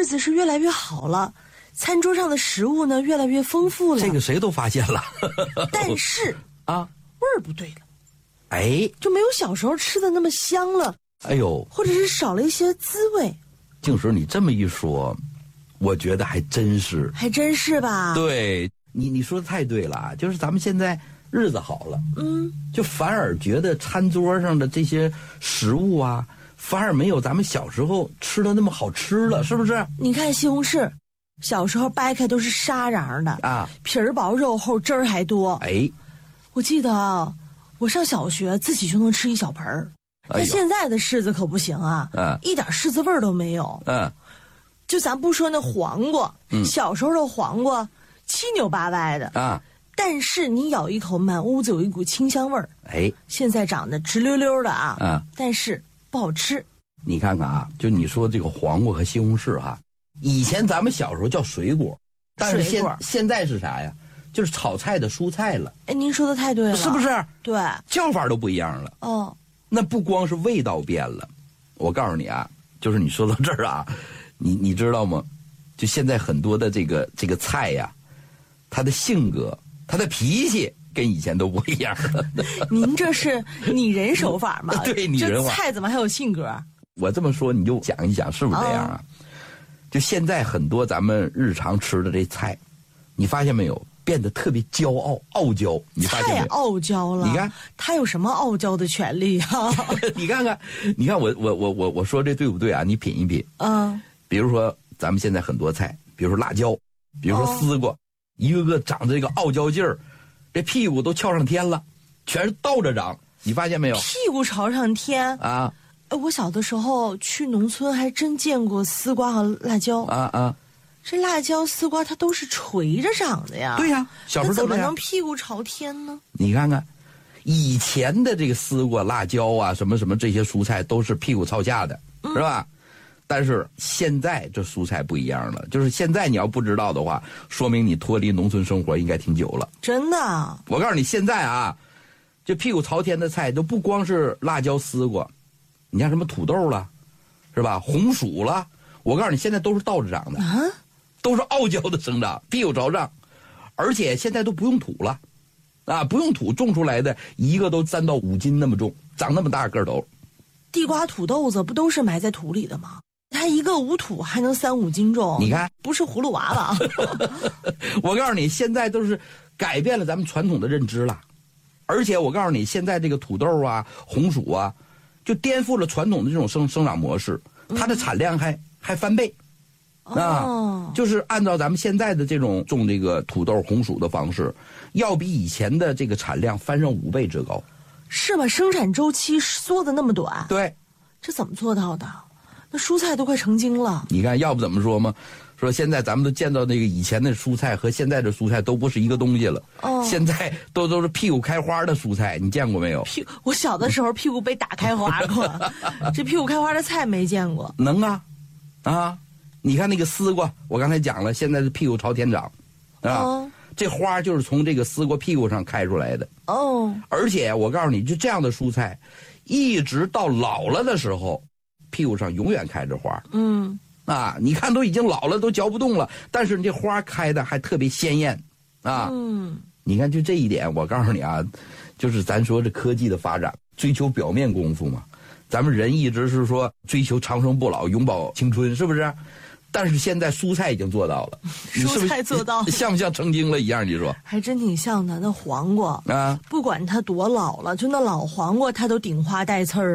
子是越来越好了，餐桌上的食物呢越来越丰富了。 这个谁都发现了。 但是啊， 味儿不对了， 哎， 就没有小时候吃的那么香了。 哎呦， 或者是少了一些滋味。 静水，你这么一说，我觉得还真是。 还真是吧？ 对，你说的太对了，就是咱们现在日子好了，就反而觉得餐桌上的这些食物啊，反而没有咱们小时候吃的那么好吃了，是不是？ 你看西红柿，小时候掰开都是沙瓤的啊， 皮儿薄肉厚，汁儿还多。 哎， 我记得啊，我上小学自己就能吃一小盆儿。那现在的柿子可不行啊，一点柿子味儿都没有。就咱不说那黄瓜，小时候的黄瓜七扭八歪的啊，但是你咬一口，满屋子有一股清香味儿。哎，现在长得直溜溜的啊，但是不好吃。 你看看啊，就你说这个黄瓜和西红柿哈，以前咱们小时候叫水果，但是现在是啥呀？就是炒菜的蔬菜了。 哎，您说的太对了， 是不是？ 对， 叫法都不一样了。哦。那不光是味道变了，我告诉你啊，就是你说到这儿啊，你知道吗？就现在很多的这个菜呀，它的性格、它的脾气跟以前都不一样了。 您这是拟人手法吗？ 对，拟人法。 这菜怎么还有性格？ 我这么说你就想一想，是不是这样啊？就现在很多咱们日常吃的这菜，你发现没有？变得特别骄傲、傲娇，你发现没有？ 太傲娇了！ 你看他有什么傲娇的权利啊？ 你看看，我说这对不对啊？你品一品。比如说咱们现在很多菜，比如说辣椒，比如说丝瓜，一个个长着这个傲娇劲儿，这屁股都翘上天了，全是倒着长，你发现没有？ 屁股朝上天啊！我小的时候去农村还真见过丝瓜和辣椒啊。这辣椒、丝瓜它都是垂着长的呀。 对呀，小时候都这样。 怎么能屁股朝天呢？ 你看看，以前的这个丝瓜、辣椒啊，什么什么这些蔬菜都是屁股朝下的，是吧？但是现在这蔬菜不一样了，就是现在你要不知道的话，说明你脱离农村生活应该挺久了。 真的？ 我告诉你，现在啊，这屁股朝天的菜都不光是辣椒、丝瓜，你像什么土豆了，是吧？红薯了，我告诉你，现在都是倒着长的。啊？都是傲娇的生长，屁股朝上，而且现在都不用土了，啊，不用土种出来的一个都3到5斤那么重，长那么大个头。 地瓜、土豆子不都是埋在土里的吗？它一个无土还能3、5斤重， 你看不是葫芦娃娃。 我告诉你，现在都是改变了咱们传统的认知了，而且我告诉你，现在这个土豆啊、红薯啊，就颠覆了传统的这种生长模式，它的产量还翻倍。就是按照咱们现在的这种种这个土豆、红薯的方式，要比以前的这个产量翻上5倍之高。 是吧？生产周期缩得那么短？ 对， 这怎么做到的？那蔬菜都快成精了。 你看，要不怎么说吗？说现在咱们都见到那个以前的蔬菜和现在的蔬菜都不是一个东西了。现在都是屁股开花的蔬菜，你见过没有？ 我小的时候屁股被打开花过，这屁股开花的菜没见过。 能啊。你看那个丝瓜，我刚才讲了，现在是屁股朝天长，这花就是从这个丝瓜屁股上开出来的。而且我告诉你，就这样的蔬菜，一直到老了的时候，屁股上永远开着花。你看都已经老了，都嚼不动了，但是你这花开的还特别鲜艳啊。你看就这一点，我告诉你啊，就是咱说这科技的发展，追求表面功夫嘛。咱们人一直是说追求长生不老、永葆青春，是不是？但是现在蔬菜已经做到了， 蔬菜做到了， 像不像成精了一样？你说还真挺像的。那黄瓜啊，不管它多老了，就那老黄瓜，它都顶花带刺儿。